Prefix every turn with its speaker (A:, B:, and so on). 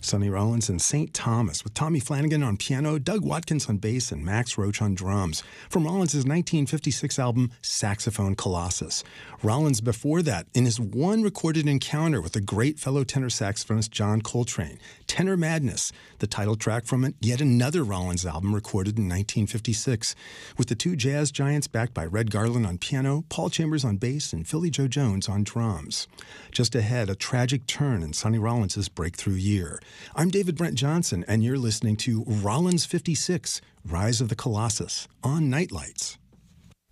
A: Sonny Rollins and St. Thomas with Tommy Flanagan on piano, Doug Watkins on bass, and Max Roach on drums from Rollins' 1956 album Saxophone Colossus. Rollins before that in his one recorded encounter with the great fellow tenor saxophonist John Coltrane, Tenor Madness, the title track from yet another Rollins album recorded in 1956, with the two jazz giants backed by Red Garland on piano, Paul Chambers on bass, and Philly Joe Jones on drums. Just ahead, a tragic turn in Sonny Rollins' breakthrough year. I'm David Brent Johnson, and you're listening to Rollins 56, Rise of the Colossus on Nightlights.